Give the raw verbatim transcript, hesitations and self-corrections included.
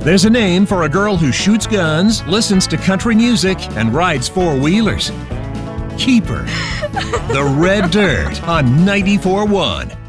There's a name for a girl who shoots guns, listens to country music, and rides four-wheelers. Keeper. The Red Dirt on ninety-four point one.